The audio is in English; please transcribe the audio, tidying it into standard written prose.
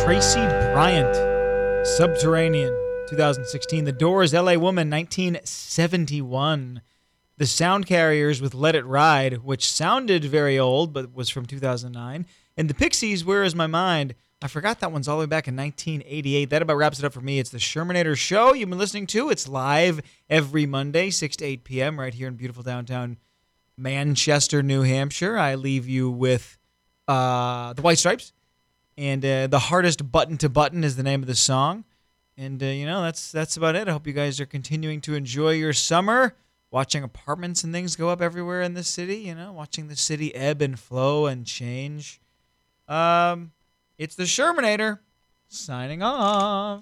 Tracy Bryant, Subterranean, 2016. The Doors, LA Woman, 1971. The Sound Carriers with Let It Ride, which sounded very old, but was from 2009. And the Pixies, Where Is My Mind? I forgot that one's all the way back in 1988. That about wraps it up for me. It's the Shermanator Show you've been listening to. It's live every Monday, 6 to 8 p.m. right here in beautiful downtown Manchester, New Hampshire. I leave you with the White Stripes. And The Hardest Button to Button is the name of the song. And, that's about it. I hope you guys are continuing to enjoy your summer, watching apartments and things go up everywhere in the city, watching the city ebb and flow and change. It's the Shermanator signing off.